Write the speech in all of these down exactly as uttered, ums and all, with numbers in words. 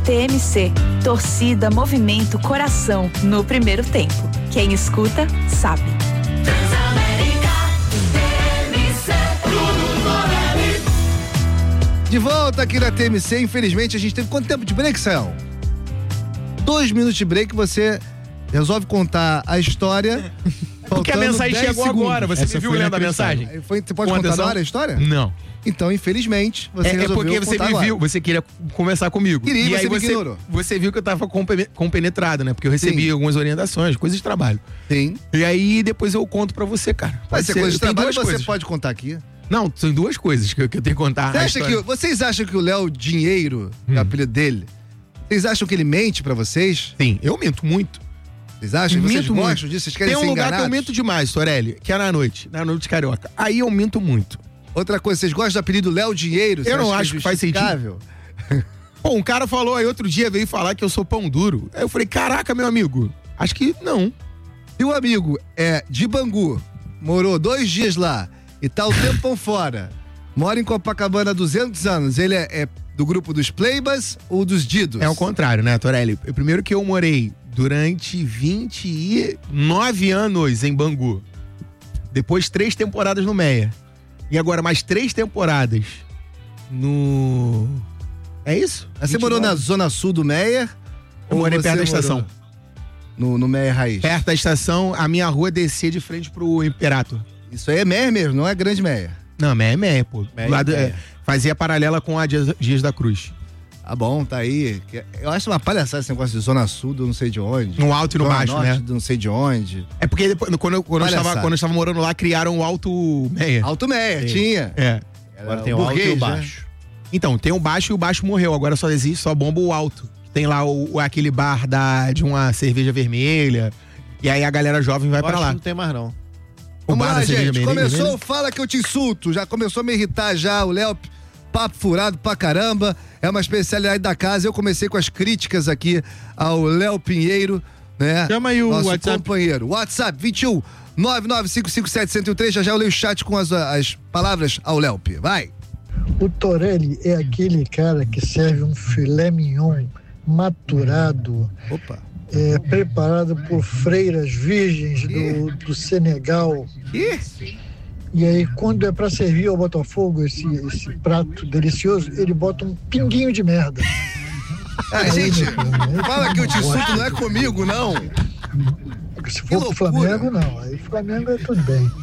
T M C, torcida, movimento, coração, no primeiro tempo. Quem escuta, sabe. De volta aqui na T M C, infelizmente a gente teve quanto tempo de break, Sayão? Dois minutos de break, você resolve contar a história. Porque a mensagem chegou segundos. agora, você Essa viu foi lendo a inacreditável. mensagem? Foi, você pode Com contar atenção? na hora a história? Não. Então, infelizmente, você É, é resolveu porque você contar me agora. viu, você queria conversar comigo. Queria, e você aí me você, ignorou. você viu que eu tava compe- compenetrado, né? Porque eu recebi Sim. algumas orientações, coisas de trabalho. Sim. E aí depois eu conto pra você, cara. Pode Mas se é ser. coisa de Tem trabalho, duas você coisas. pode contar aqui. Não, são duas coisas que eu, que eu tenho que contar. Você a acha história. que, vocês acham que o Léo Dinheiro, que é Hum. o apelido dele, vocês acham que ele mente pra vocês? Sim, eu minto muito. Vocês acham? Vocês Minto gostam muito. disso? Vocês querem Tem um ser lugar enganados? que eu minto demais, Torelli, que é na noite, na noite carioca. Aí eu minto muito. Outra coisa, vocês gostam do apelido Léo Dinheiro? Você Eu não acha acho é que faz sentido. justificável? Pô, um cara falou aí outro dia, veio falar que eu sou pão duro. Aí eu falei, caraca, meu amigo, acho que não. Se o amigo é de Bangu, morou dois dias lá e tá o tempão fora, mora em Copacabana há duzentos anos, ele é, é do grupo dos Playbas ou dos Didos? É o contrário, né, Torelli? Primeiro que eu morei durante vinte e nove anos em Bangu. Depois três temporadas no Meia. E agora mais três temporadas no... É isso? Você morou na zona sul do Meyer? Eu ou morei você perto da morou estação. No, no Meyer Raiz? Perto da estação, a minha rua descia de frente pro Imperator. Isso aí é Meyer mesmo, não é Grande Meyer. Não, Meia é Meia, pô. Meia Do lado, é é, Meia. fazia paralela com a Dias, Dias da Cruz. Tá bom, tá aí. Eu acho uma palhaçada esse negócio de zona sul do não sei de onde. No alto e no Zona baixo, norte né? do não sei de onde. É porque depois, quando, eu, quando, eu estava, Palhaçada. quando eu estava morando lá, criaram o Alto Meia. Alto Meyer, Sim. tinha. É. Agora tem o alto e burguês, o né? baixo. Então, tem o baixo e o baixo morreu. Agora só existe, só bomba o alto. Tem lá o, o- aquele bar da, de uma cerveja vermelha. E aí a galera jovem vai Eu pra acho lá. que não tem mais, não. O Vamos bar lá, da cerveja gente. vermelha. Começou o Fala Que Eu Te Insulto. Já começou a me irritar já. O Léo, papo furado pra caramba. É uma especialidade da casa. Eu comecei com as críticas aqui ao Léo Pinheiro, né? Chama aí o Nosso WhatsApp. companheiro. WhatsApp vinte e um, nove nove cinco cinco sete zero três. Já já eu leio o chat com as, as palavras ao Léo P. Vai. O Torelli é aquele cara que serve um filé mignon maturado, Opa. é, preparado por freiras virgens do, do Senegal. Ih, E aí, quando é pra servir ao Botafogo esse, esse prato delicioso, ele bota um pinguinho de merda. ah, gente, Fala Que Eu Te Insulto não é comigo, não. Se Que for pro loucura. Flamengo, não. Aí Flamengo é tudo bem.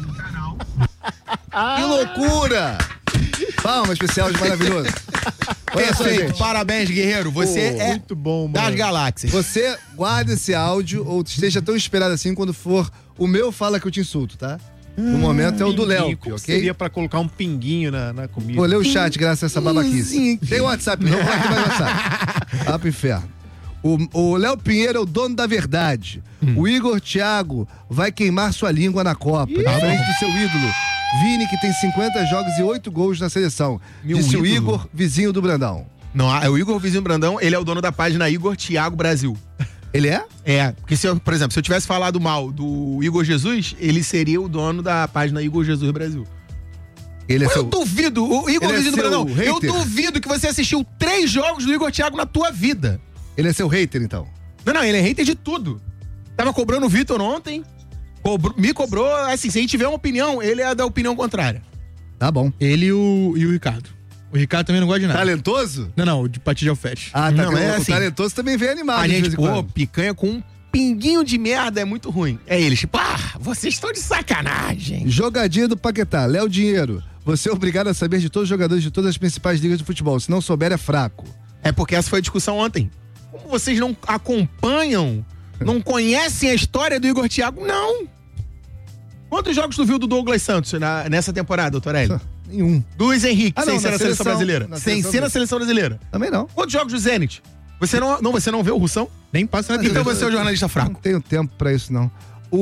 Que loucura! Palma especial de maravilhoso. Olha só, Perfeito. gente. Parabéns, guerreiro. Você Pô, é Muito bom, das mano. galáxias. Você guarda esse áudio ou esteja tão esperado assim quando for o meu Fala Que Eu Te Insulto, tá? No momento é o do Léo, Pinguinho. Como ok? seria pra colocar um pinguinho na, na comida? Vou ler o chat graças a essa babaquice. Tem WhatsApp, não vai ter mais WhatsApp. Vai pro inferno. O o Léo Pinheiro é o dono da verdade. O Igor Thiago vai queimar sua língua na Copa, diferente do seu ídolo. Vini, que tem cinquenta jogos e oito gols na seleção. Meu Disse o ídolo? Igor, vizinho do Brandão. Não, é o Igor Vizinho Brandão, ele é o dono da página Igor Thiago Brasil. Ele é? É, porque se eu, por exemplo, se eu tivesse falado mal do Igor Jesus, ele seria o dono da página Igor Jesus Brasil. Ele é Eu seu... duvido, o Igor Ele é Vizinho seu Brandão, eu hater? duvido que você assistiu três jogos do Igor Thiago na tua vida. Ele é seu hater, então. Não, não, ele é hater de tudo. Tava cobrando o Vitor ontem, cobrou- me cobrou, assim, se a gente tiver uma opinião, ele é da opinião contrária. Tá bom. Ele e o, e o Ricardo. O Ricardo também não gosta de nada. Talentoso? Não, não, o de Patí de Alfete. Ah, tá. Não, o, é o assim. talentoso também vem animado A de gente, vez em pô, quando. picanha com um pinguinho de merda é muito ruim. É eles, tipo, ah, vocês estão de sacanagem. Jogadinha do Paquetá. Léo Dinheiro. Você é obrigado a saber de todos os jogadores de todas as principais ligas de futebol. Se não souber, é fraco. É porque essa foi a discussão ontem. Como vocês não acompanham, não conhecem a história do Igor Thiago? Não. Quantos jogos tu viu do Douglas Santos na- nessa temporada, doutor Hélio? Nenhum. Do Luiz Henrique, Ah, não, sem na ser na seleção seleção, brasileira. na Sem seleção ser na mesmo. seleção brasileira. Também não. Quantos jogos do Zenit? Você não, não, você não vê o Russão? Nem passa na T V. Então você é o jornalista Não fraco. tenho tempo pra isso, não.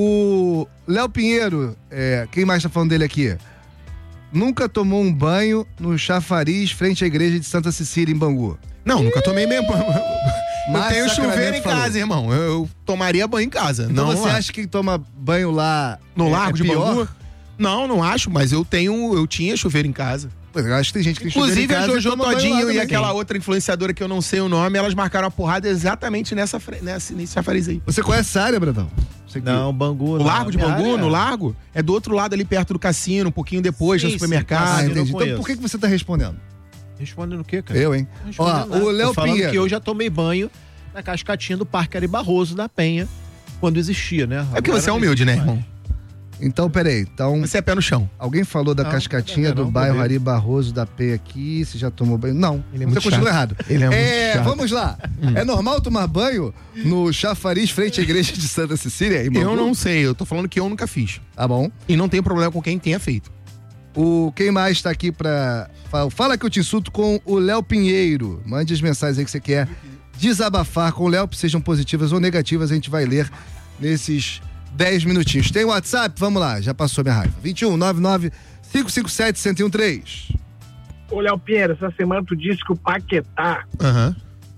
O Léo Pinheiro, é, quem mais tá falando dele aqui? Nunca tomou um banho no chafariz frente à igreja de Santa Cecília, em Bangu. Não, nunca tomei mesmo. Eu Mas tenho chuveiro Sacramento em falou. casa, irmão. Eu, eu tomaria banho em casa. Então não você lá. acha que quem toma banho lá No é, Largo é de pior? Bangu? Não, não acho, mas eu tenho, eu tinha chuveiro em casa. Eu acho que tem gente que Inclusive a Jojo Todinho e aquela aquela outra influenciadora que eu não sei o nome, elas marcaram a porrada exatamente nessa, fre- nessa nesse chafariz aí. Você conhece essa área, Bradão? Você que- Não, Bangu. O não. Largo de Minha Bangu, área- no Largo, é do outro lado ali perto do cassino, um pouquinho depois, Sim, no sim, supermercado. Ah, eu não entendi. Então conheço. por que que você tá respondendo? Respondendo o quê, cara? Eu, hein? Não Ó, respondendo nada. o Léo Tô falando Pinheiro. que eu já tomei banho na cascatinha do Parque Ari Barroso da Penha, quando existia, né? É porque você é humilde, né, irmão? Então, peraí. Então, Você é pé no chão. alguém falou da Não, cascatinha não, do não, bairro não. Ari Barroso da Penha aqui. Você já tomou banho? Não. Ele é você muito continua chato. errado. Ele é muito chato. Vamos lá. É normal tomar banho no chafariz frente à igreja de Santa Cecília? em Bangu? Eu não sei, eu tô falando que eu nunca fiz. Tá bom. E não tem problema com quem tenha feito. O, quem mais tá aqui pra... Fala, fala que eu te insulto com o Léo Pinheiro. Mande as mensagens aí que você quer desabafar com o Léo, sejam positivas ou negativas, a gente vai ler nesses dez minutinhos. Tem WhatsApp? Vamos lá, já passou minha raiva. vinte e um, nove nove, cinco cinco sete, um zero um três. Ô, Léo Pinheiro, essa semana tu disse que o Paquetá Aham.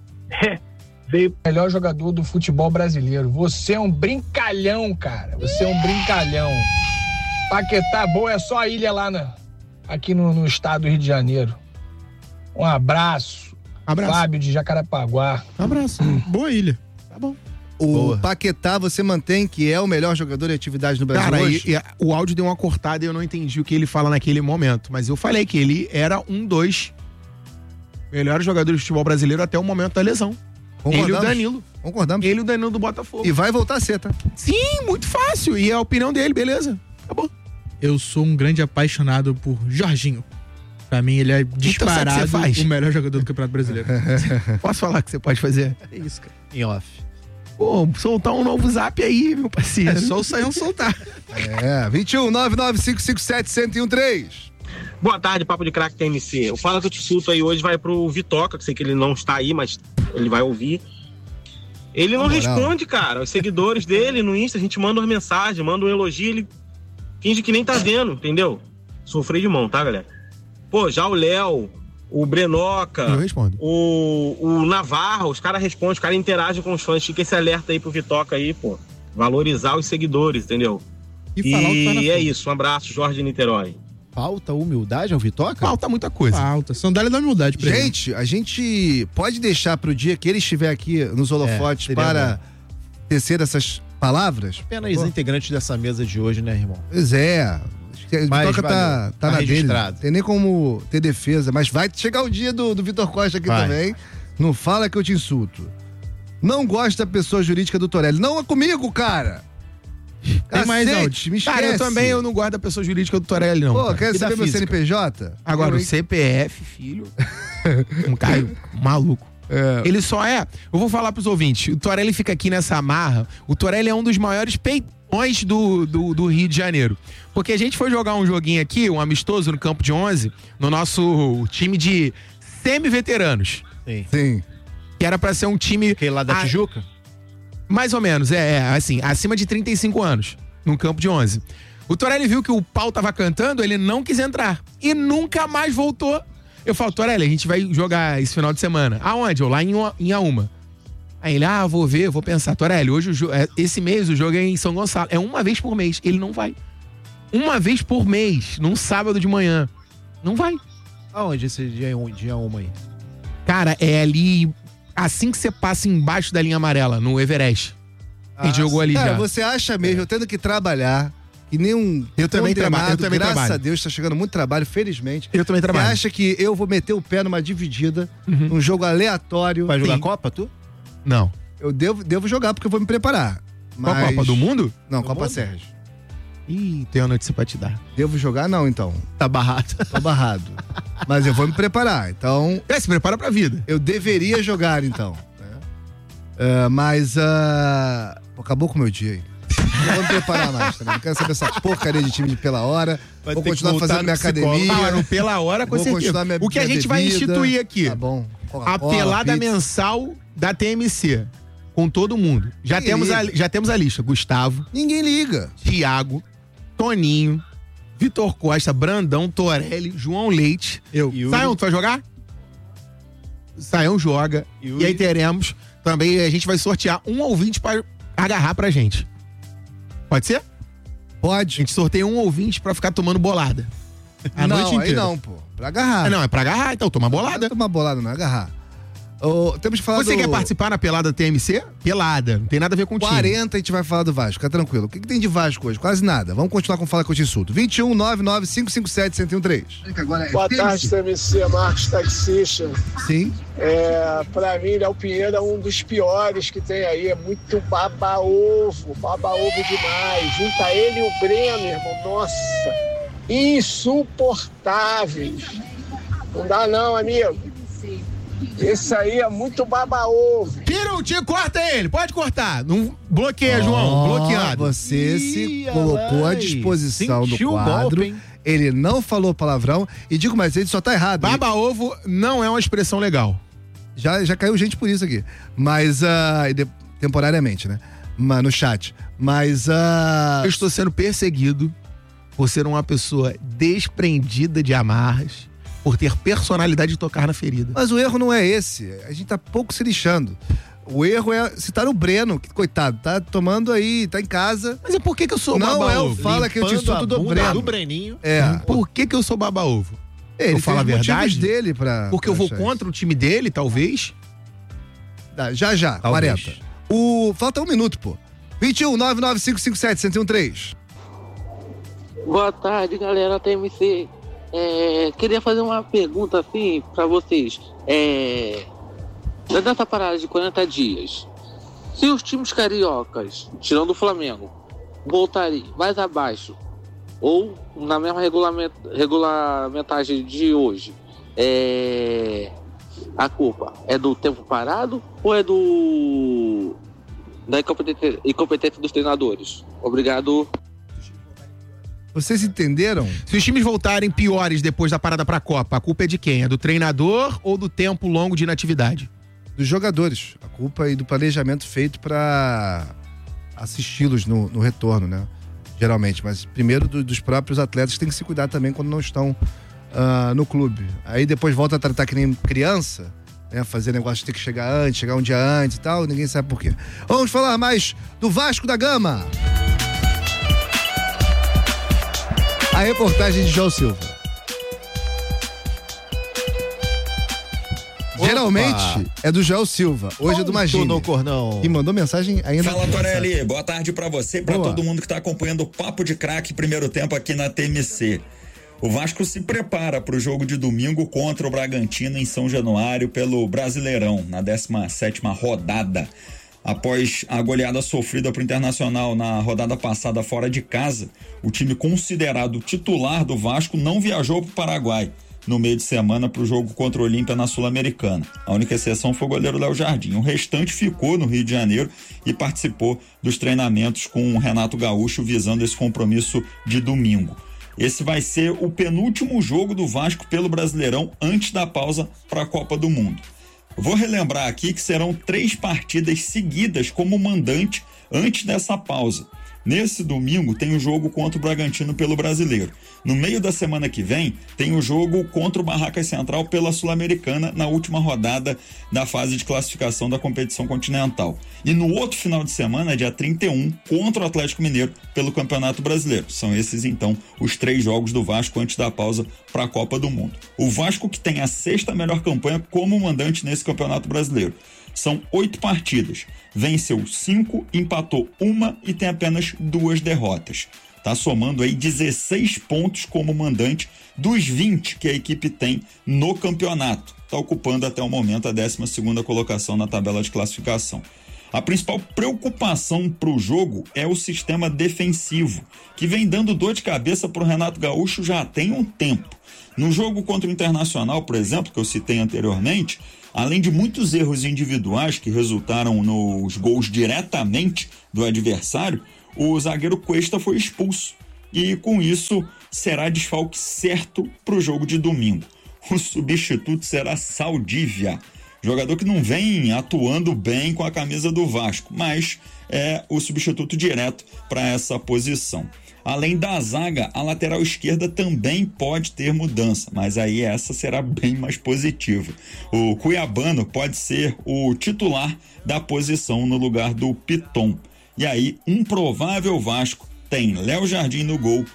veio Melhor jogador do futebol brasileiro. Você é um brincalhão, cara. Você é um brincalhão. Paquetá boa é só a ilha lá na, aqui no, no estado do Rio de Janeiro. Um abraço. Abraço. Fábio de Jacarepaguá. Abraço. Boa ilha. O Boa. Paquetá, você mantém que é o melhor jogador de atividade no Brasil Cara, hoje? e- e a- o áudio deu uma cortada e eu não entendi o que ele fala naquele momento. Mas eu falei que ele era um dos melhores jogadores de futebol brasileiro até o momento da lesão. Ele e o Concordamos? Danilo. Concordamos. Ele e o Danilo do Botafogo. E vai voltar a ser, tá? Sim, muito fácil. E é a opinião dele, beleza. Acabou. Eu sou um grande apaixonado por Jorginho. Pra mim, ele é disparado sabe o que você faz? o melhor jogador do Campeonato Brasileiro. Posso falar o que você pode fazer? É isso, cara. Em off. Pô, soltar um novo zap aí, meu parceiro. É só o Saião soltar. É, vinte e um, nove nove cinco cinco sete, um zero um três. Boa tarde, Papo de Craque T M C. O Fala que eu te insulto aí hoje vai pro Vitoca, que sei que ele não está aí, mas ele vai ouvir. Ele não Na moral. responde, cara. Os seguidores dele no Insta, a gente manda uma mensagem, manda um elogio, ele finge que nem tá vendo, entendeu? Sofri de mão, tá, galera? Pô, já o Léo, o Brenoca, Eu respondo. o, o Navarro, os caras respondem, os caras interagem com os fãs. Fica esse alerta aí pro Vitoca aí, pô. Valorizar os seguidores, entendeu? E falar o que tá na E é frente. isso, um abraço, Jorge de Niterói. Falta humildade ao Vitoca? Falta muita coisa. Falta. Sandália da humildade pra ele. Gente, a gente pode deixar pro dia que ele estiver aqui nos holofotes seria para tecer essas palavras? Apenas integrantes dessa mesa de hoje, né, irmão? Pois é. O Mas Vitoca tá, valeu. tá Tá na dele. registrado. Tem nem como ter defesa, mas vai chegar o dia do, do Vitor Costa aqui Vai. também. Não fala que eu te insulto. Não gosto da pessoa jurídica do Torelli. Não é comigo, cara. Tem mais Cacete, áudio. me esquece. Cara, eu também eu não guardo da pessoa jurídica do Torelli, não. Pô, cara. quer E da saber meu física? C N P J? Agora, Eu, o hein? C P F, filho. Um cara maluco. É. Ele só é. Eu vou falar pros ouvintes. O Torelli fica aqui nessa amarra. O Torelli é um dos maiores peitões do, do, do Rio de Janeiro. Porque a gente foi jogar um joguinho aqui, um amistoso no campo de onze, no nosso time de semi-veteranos. Sim. Sim. Que era pra ser um time. Aquele lá da Ah, Tijuca? Mais ou menos, é, é, assim, acima de trinta e cinco anos, num campo de onze. O Torelli viu que o pau tava cantando, ele não quis entrar. E nunca mais voltou. Eu falo, Torelli, a gente vai jogar esse final de semana. Aonde? Eu lá em, Ua- em Auma. Aí ele, ah, vou ver, vou pensar. Torelli, hoje o jo- é, esse mês o jogo é em São Gonçalo. É uma vez por mês. Ele não vai. Uma vez por mês, num sábado de manhã. Não vai. Aonde esse dia, um, dia uma aí? Cara, é ali, assim que você passa embaixo da linha amarela, no Everest. A gente jogou ali Cara, já. você acha mesmo, eu tendo que trabalhar, que nem um Eu também condenado, trabalho, eu também graças trabalho. a Deus, tá chegando muito trabalho, felizmente. Eu também Você trabalho. acha que eu vou meter o pé numa dividida, num jogo aleatório? Vai jogar Sim. Copa, tu? Não. Eu devo, devo jogar porque eu vou me preparar. Qual Mas... Copa do Mundo? Não, Do Copa mundo? Sérgio. Ih, tem uma notícia pra te dar. Devo jogar? Não, então. Tá barrado. Tô barrado. Mas eu vou me preparar. Então, É, se prepara pra vida. eu deveria jogar, então. né? Ah, mas, ah, pô, acabou com o meu dia aí. Não vou me preparar mais, tá? Não quero saber essa porcaria de time de pela hora. Vai vou ter que continuar voltar fazendo no minha psicólogo. academia. Ah, no pela hora, com Vou certeza. continuar minha- O que a minha gente vai bebida. instituir aqui? Tá bom. A Coca-Cola, pelada pizza. mensal da T M C. Com todo mundo. Já Ninguém temos, a, liga. já temos a lista. Gustavo, Ninguém liga. Thiago, Toninho, Vitor Costa, Brandão, Torelli, João Leite. Eu. Yuri. Saião, tu vai jogar? Saião joga. Yuri. E aí teremos também, a gente vai sortear um ouvinte pra agarrar pra gente. Pode ser? A Pode. gente sorteia um ouvinte pra ficar tomando bolada. A não, noite aí inteira. não, pô. Pra agarrar. Ah, não, é pra agarrar, então toma bolada. Não, tomar bolada, não é agarrar. Ô, temos que falar Você do... quer participar na pelada T M C? Pelada, não tem nada a ver com o time. quarenta a gente vai falar do Vasco, fica tranquilo. O que, que tem de Vasco hoje? Quase nada. Vamos continuar com Fala que eu te insulto. vinte e um, nove nove, cinco cinco sete, um zero um três. Boa tarde, T M C, Marcos Taxista. Sim. É, pra mim, Léo Pinheiro é um dos piores que tem aí. É muito baba-ovo, baba-ovo demais. Junta ele e o Breno, irmão. Nossa, insuportáveis. Não dá não, amigo. Esse aí é muito baba-ovo. Tira o tio, corta ele, pode cortar. Não bloqueia, oh, João, bloqueado. Você Ih, se colocou à disposição do sentiu o quadro. golpe, hein? Ele não falou palavrão. E digo mais, ele só tá errado. Baba-ovo não é uma expressão legal. Já, já caiu gente por isso aqui. Mas, uh, de, temporariamente, né? Mas, no chat. Mas, uh... eu estou sendo perseguido por ser uma pessoa desprendida de amarras, por ter personalidade de tocar na ferida. Mas o erro não é esse. A gente tá pouco se lixando. O erro é citar o Breno, que, coitado, tá tomando aí, tá em casa. Mas é por que que eu sou não baba-ovo? Não é o fala que eu te insulto do Breno. Do Breninho. É. Por que que eu sou baba-ovo? Ele eu falo a verdade dele pra, porque pra eu vou achar contra isso. O time dele, talvez. Tá, já, já, talvez. quarenta. O... Falta um minuto, pô. vinte e um, nove nove cinco cinco sete, um zero um três. Boa tarde, galera T M C. É, queria fazer uma pergunta assim pra vocês. É, dessa parada de quarenta dias, se os times cariocas, tirando o Flamengo, voltarem mais abaixo ou na mesma regulament, regulamentagem de hoje, é, a culpa é do tempo parado ou é do da incompetência, incompetência dos treinadores? Obrigado. Vocês entenderam? Se os times voltarem piores depois da parada pra Copa, a culpa é de quem? É do treinador ou do tempo longo de inatividade? Dos jogadores. A culpa é do planejamento feito pra assisti-los no, no retorno, né? Geralmente. Mas primeiro do, dos próprios atletas que tem que se cuidar também quando não estão uh, no clube. Aí depois volta a tratar que nem criança, né? Fazer negócio de ter que chegar antes, chegar um dia antes e tal, ninguém sabe por quê. Vamos falar mais do Vasco da Gama. A reportagem de João Silva. Opa. Geralmente é do João Silva, hoje Ponto é do Magini. No Cornão. E mandou mensagem ainda. Fala, Torelli. Boa tarde pra você e pra Boa. todo mundo que tá acompanhando o Papo de Craque primeiro tempo aqui na T M C. O Vasco se prepara pro jogo de domingo contra o Bragantino em São Januário pelo Brasileirão, na décima sétima rodada. Após a goleada sofrida pro Internacional na rodada passada fora de casa, o time considerado titular do Vasco não viajou pro Paraguai no meio de semana para o jogo contra o Olímpia na Sul-Americana. A única exceção foi o goleiro Léo Jardim. O restante ficou no Rio de Janeiro e participou dos treinamentos com o Renato Gaúcho visando esse compromisso de domingo. Esse vai ser o penúltimo jogo do Vasco pelo Brasileirão antes da pausa para a Copa do Mundo. Vou relembrar aqui que serão três partidas seguidas como mandante antes dessa pausa. Nesse domingo tem o jogo contra o Bragantino pelo Brasileiro. No meio da semana que vem tem o jogo contra o Barracas Central pela Sul-Americana na última rodada da fase de classificação da competição continental. E no outro final de semana, dia trinta e um, contra o Atlético Mineiro pelo Campeonato Brasileiro. São esses então os três jogos do Vasco antes da pausa para a Copa do Mundo. O Vasco que tem a sexta melhor campanha como mandante nesse Campeonato Brasileiro. São oito partidas. Venceu cinco, empatou uma e tem apenas duas derrotas. Tá somando aí dezesseis pontos como mandante dos vinte que a equipe tem no campeonato. Tá ocupando até o momento a décima segunda colocação na tabela de classificação. A principal preocupação para o jogo é o sistema defensivo, que vem dando dor de cabeça para o Renato Gaúcho já tem um tempo. No jogo contra o Internacional, por exemplo, que eu citei anteriormente, além de muitos erros individuais que resultaram nos gols diretamente do adversário, o zagueiro Cuesta foi expulso e, com isso, será desfalque certo para o jogo de domingo. O substituto será Saldívia, jogador que não vem atuando bem com a camisa do Vasco, mas é o substituto direto para essa posição. Além da zaga, a lateral esquerda também pode ter mudança, mas aí essa será bem mais positiva. O Cuiabano pode ser o titular da posição no lugar do Piton. E aí, um provável Vasco tem Léo Jardim no gol,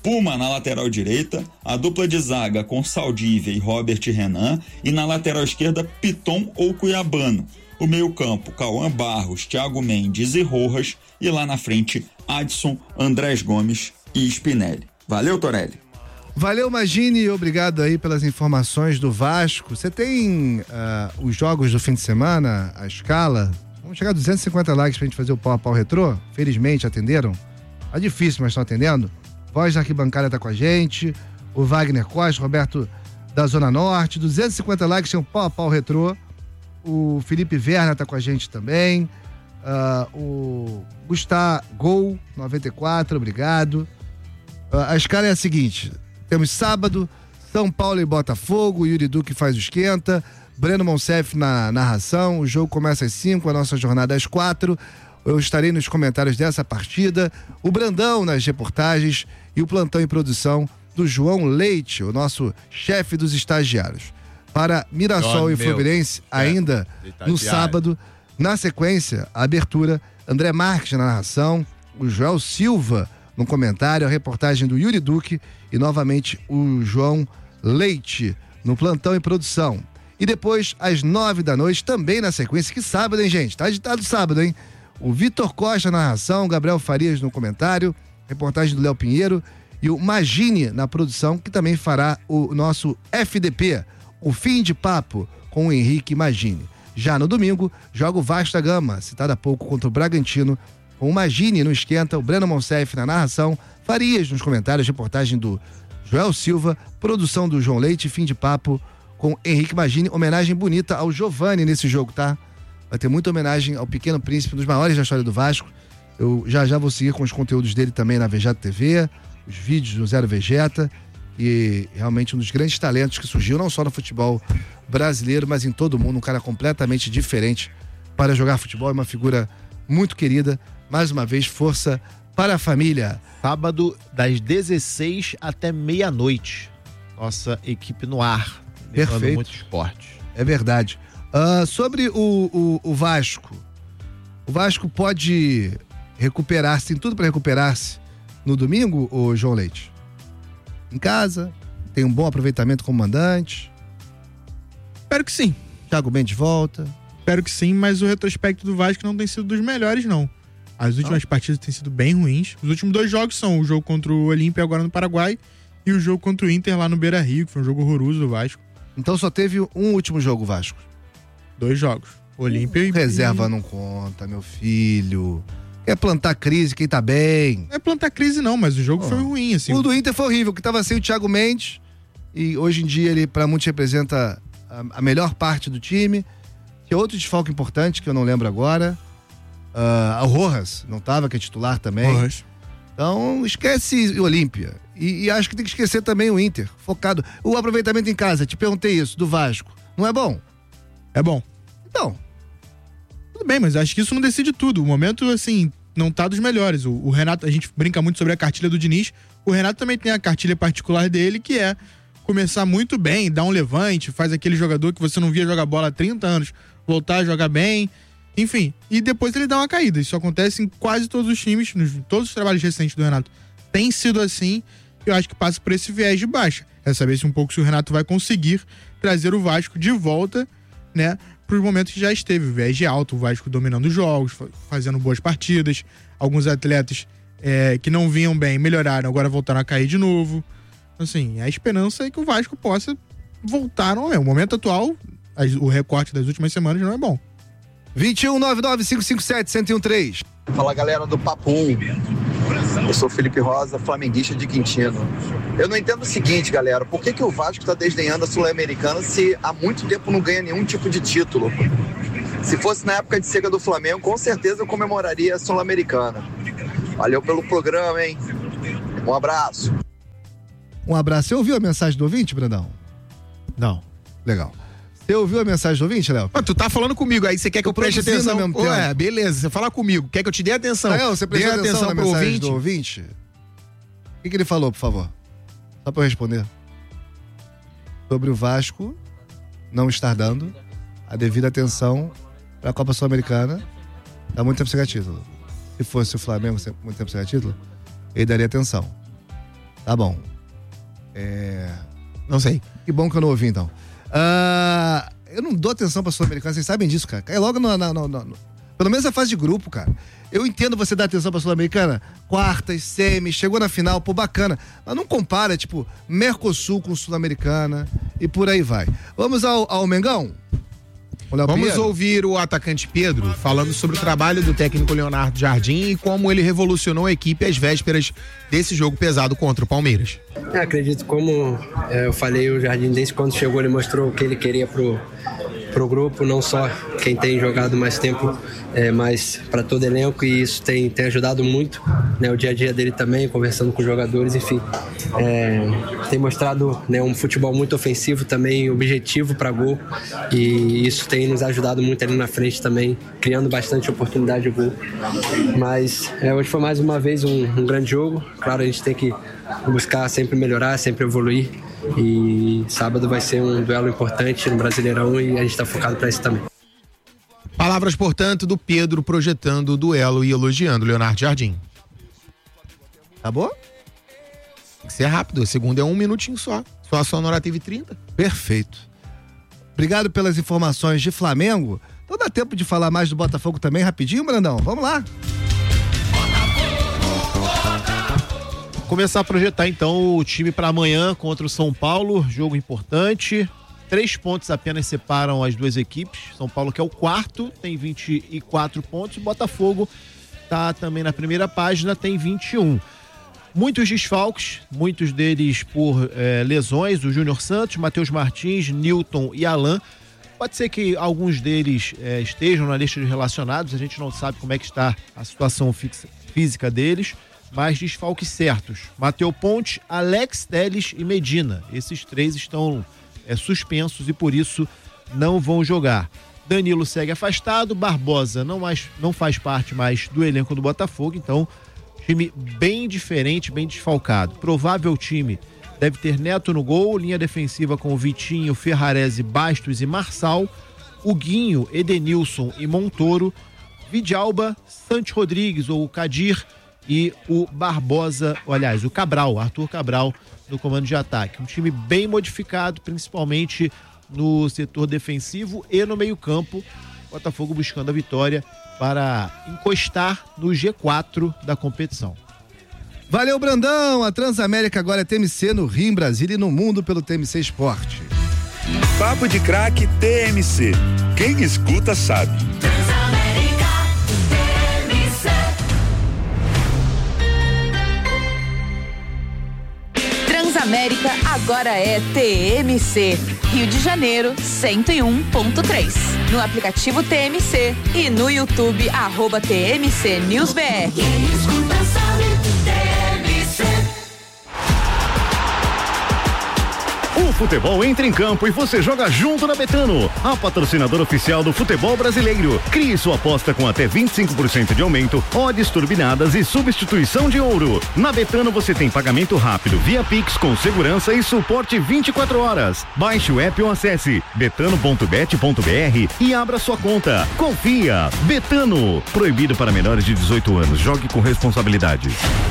Puma na lateral direita, a dupla de zaga com Saldívia e Robert Renan, e na lateral esquerda, Piton ou Cuiabano. O meio-campo, Cauã Barros, Thiago Mendes e Rojas, e lá na frente, Adson, Andrés Gomes e Spinelli. Valeu, Torelli. Valeu, Magini, obrigado aí pelas informações do Vasco. Você tem uh, os jogos do fim de semana, a escala? Vamos chegar a duzentos e cinquenta likes pra gente fazer o pau a pau retrô? Felizmente atenderam. Tá difícil, mas estão atendendo. Voz da Arquibancada tá com a gente, o Wagner Costa, Roberto da Zona Norte, duzentos e cinquenta likes, tem um pau a pau retrô. O Felipe Verna tá com a gente também. Uh, o Gustavo Gol, noventa e quatro, obrigado. Uh, a escala é a seguinte: temos sábado, São Paulo e Botafogo, Yuri Duque faz o esquenta, Breno Monsef na narração, o jogo começa às cinco, a nossa jornada às quatro. Eu estarei nos comentários dessa partida, o Brandão nas reportagens e o plantão em produção do João Leite, o nosso chefe dos estagiários. Para Mirassol e Fluminense, ainda no sábado, na sequência, a abertura, André Marques na narração, o Joel Silva no comentário, a reportagem do Yuri Duque e novamente o João Leite no plantão em produção. E depois, às nove da noite, também na sequência, que sábado, hein, gente? Tá agitado sábado, hein? O Vitor Costa na narração, Gabriel Farias no comentário, reportagem do Léo Pinheiro e o Magini na produção, que também fará o nosso F D P, o Fim de Papo, com o Henrique Magini. Já no domingo, joga o Vasco da Gama, citado há pouco contra o Bragantino, com o Magini no esquenta, o Breno Monsef na narração, Farias nos comentários, reportagem do Joel Silva, produção do João Leite, Fim de Papo com Henrique Magini, homenagem bonita ao Giovani nesse jogo, tá? Vai ter muita homenagem ao Pequeno Príncipe, um dos maiores da história do Vasco. Eu já já vou seguir com os conteúdos dele também na Vegeta T V, os vídeos do Zero Vegeta, e realmente um dos grandes talentos que surgiu não só no futebol brasileiro, mas em todo o mundo, um cara completamente diferente para jogar futebol, é uma figura muito querida. Mais uma vez, força para a família. Sábado, das dezesseis até meia-noite. Nossa equipe no ar. Perfeito. Muito esporte. É verdade. Uh, sobre o, o, o Vasco. O Vasco pode recuperar-se, tem tudo para recuperar-se no domingo, ô João Leite? Em casa, tem um bom aproveitamento como mandante. Espero que sim. Thiago bem de volta. Espero que sim, mas o retrospecto do Vasco não tem sido dos melhores, não. As últimas não. partidas têm sido bem ruins. Os últimos dois jogos são o jogo contra o Olímpia agora no Paraguai e o jogo contra o Inter lá no Beira-Rio, que foi um jogo horroroso do Vasco. Então só teve um último jogo, Vasco? Dois jogos. Olímpia e... Reserva não conta, meu filho. Quer plantar crise quem tá bem. Não é plantar crise não, mas o jogo oh. foi ruim, assim. O do Inter foi horrível, que tava sem o Thiago Mendes e hoje em dia ele pra muitos representa a, a melhor parte do time. Tem outro desfalque importante que eu não lembro agora. Uh, o Rojas não tava, que é titular também. Rojas. Então esquece o Olímpia. E, e acho que tem que esquecer também o Inter. Focado. O aproveitamento em casa, te perguntei isso, do Vasco. Não é bom? É bom. Então... Tudo bem, mas acho que isso não decide tudo. O momento, assim, não tá dos melhores. O, o Renato, a gente brinca muito sobre a cartilha do Diniz. O Renato também tem a cartilha particular dele, que é começar muito bem, dar um levante, faz aquele jogador que você não via jogar bola há trinta anos, voltar a jogar bem, enfim. E depois ele dá uma caída. Isso acontece em quase todos os times, nos todos os trabalhos recentes do Renato. Tem sido assim, eu acho que passa por esse viés de baixa. É saber se um pouco se o Renato vai conseguir trazer o Vasco de volta, né, para os momentos que já esteve, o viés de alto, o Vasco dominando os jogos, fazendo boas partidas, alguns atletas é, que não vinham bem melhoraram, agora voltaram a cair de novo. Assim, a esperança é que o Vasco possa voltar, não é? O momento atual, o recorte das últimas semanas não é bom. vinte e um, nove nove cinco cinco sete, um zero um três. Fala, galera do Papo um. Eu sou Felipe Rosa, flamenguista de Quintino. Eu não entendo o seguinte, galera, por que, que o Vasco está desdenhando a Sul-Americana se há muito tempo não ganha nenhum tipo de título? Se fosse na época de seca do Flamengo, com certeza eu comemoraria a Sul-Americana. Valeu pelo programa, hein? Um abraço. Um abraço. Você ouviu a mensagem do ouvinte, Brandão? Não. Legal. Você ouviu a mensagem do ouvinte, Léo? Mas tu tá falando comigo, aí você quer que eu, eu preste atenção? Mesmo tempo. Ué, beleza, você fala comigo, quer que eu te dê atenção? Ah, não, você prestou atenção, atenção na pro mensagem ouvinte? do ouvinte? O que, que ele falou, por favor? Só pra eu responder. Sobre o Vasco não estar dando a devida atenção pra Copa Sul-Americana. Há muito tempo sem ganhar título. Se fosse o Flamengo muito tempo sem ganhar título, ele daria atenção. Tá bom. É... Não sei. Que bom que eu não ouvi, então. Uh, eu não dou atenção pra Sul-Americana, vocês sabem disso, cara. Cai logo no, no, no, no... Pelo menos a fase de grupo, cara. Eu entendo você dar atenção pra Sul-Americana. Quartas, semi, chegou na final, pô, bacana. Mas não compara, tipo, Mercosul com Sul-Americana e por aí vai. Vamos ao, ao Mengão? Vamos Pedro? ouvir o atacante Pedro falando sobre o trabalho do técnico Leonardo Jardim e como ele revolucionou a equipe às vésperas desse jogo pesado contra o Palmeiras. Eu acredito, como é, eu falei, o Jardim desde quando chegou ele mostrou o que ele queria pro, pro grupo, não só quem tem jogado mais tempo, é, mas para todo elenco, e isso tem, tem ajudado muito, né, o dia a dia dele também, conversando com os jogadores, enfim. É, tem mostrado, né, um futebol muito ofensivo também, objetivo para gol, e isso tem nos ajudado muito ali na frente também, criando bastante oportunidade de gol. Mas é, hoje foi mais uma vez um, um grande jogo. Claro, a gente tem que buscar sempre melhorar, sempre evoluir, e sábado vai ser um duelo importante no Brasileirão e a gente está focado para isso também. Palavras, portanto, do Pedro projetando o duelo e elogiando o Leonardo Jardim. Acabou? Tem que ser rápido, o segundo é um minutinho só. Só a Sonora teve trinta. Perfeito. Obrigado pelas informações de Flamengo. Então dá tempo de falar mais do Botafogo também, rapidinho, Brandão? Vamos lá. Começar a projetar então o time para amanhã contra o São Paulo, jogo importante. Três pontos apenas separam as duas equipes. São Paulo, que é o quarto, tem vinte e quatro pontos. O Botafogo tá também na primeira página, tem vinte e um. Muitos desfalques, muitos deles por eh, lesões. O Júnior Santos, Matheus Martins, Newton e Alan. Pode ser que alguns deles eh, estejam na lista de relacionados. A gente não sabe como é que está a situação fixa, física deles. Mas desfalques certos: Matheus Ponte, Alex Telles e Medina. Esses três estão é, suspensos e por isso não vão jogar. Danilo segue afastado, Barbosa não, mais, não faz parte mais do elenco do Botafogo, então time bem diferente, bem desfalcado. Provável time deve ter Neto no gol, linha defensiva com Vitinho, Ferrarese, Bastos e Marçal, Huguinho, Edenilson e Montoro, Vidalba, Santos Rodrigues ou Kadir e o Barbosa, aliás, o Cabral, Arthur Cabral, no comando de ataque. Um time bem modificado, principalmente no setor defensivo e no meio-campo. Botafogo buscando a vitória para encostar no G quatro da competição. Valeu, Brandão! A Transamérica agora é T M C no Rio, em Brasília e no mundo pelo T M C Esporte. Papo de Craque T M C. Quem escuta sabe. Transamérica agora é T M C. Rio de Janeiro, cento e um ponto três. No aplicativo T M C e no YouTube, arroba T M C News B R. Quem escuta sabe, T M C. O futebol entra em campo e você joga junto na Betano, a patrocinadora oficial do futebol brasileiro. Crie sua aposta com até vinte e cinco por cento de aumento, odds turbinadas e substituição de ouro. Na Betano você tem pagamento rápido via Pix com segurança e suporte vinte e quatro horas. Baixe o app ou acesse betano ponto bet ponto br e abra sua conta. Confia. Betano. Proibido para menores de dezoito anos. Jogue com responsabilidade.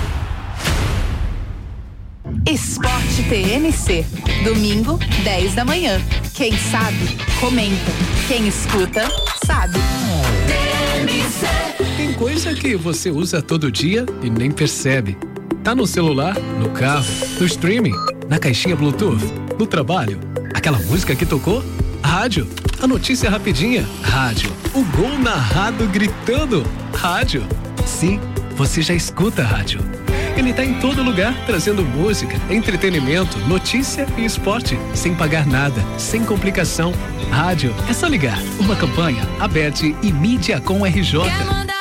Esporte T M C. Domingo, dez da manhã. Quem sabe, comenta. Quem escuta, sabe. T M C. Tem coisa que você usa todo dia e nem percebe. Tá no celular, no carro, no streaming, na caixinha Bluetooth, no trabalho. Aquela música que tocou? Rádio. A notícia rapidinha? Rádio. O gol narrado gritando? Rádio. Sim, você já escuta rádio. Ele tá em todo lugar, trazendo música, entretenimento, notícia e esporte, sem pagar nada, sem complicação. Rádio, é só ligar. Uma campanha, Aberte e Mídia com R J.